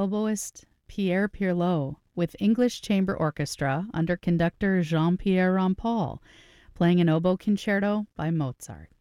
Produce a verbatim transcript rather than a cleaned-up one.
oboist Pierre Pirlot with English Chamber Orchestra under conductor Jean-Pierre Rampal, playing an oboe concerto by Mozart.